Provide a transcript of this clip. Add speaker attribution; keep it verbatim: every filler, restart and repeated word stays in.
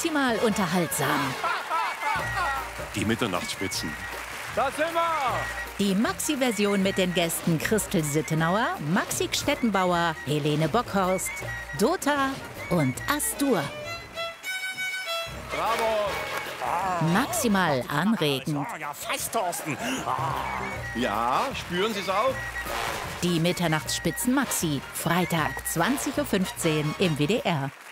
Speaker 1: maximal unterhaltsam.
Speaker 2: Die Mitternachtsspitzen.
Speaker 3: Da sind wir!
Speaker 1: Die Maxi-Version mit den Gästen Christel Sittenauer, Maxi Stettenbauer, Helene Bockhorst, Dota und Astur.
Speaker 3: Bravo!
Speaker 1: Maximal anregend.
Speaker 3: Ja, fast, Thorsten.
Speaker 2: Ja, spüren Sie es auch?
Speaker 1: Die Mitternachtsspitzen Maxi, Freitag zwanzig Uhr fünfzehn im W D R.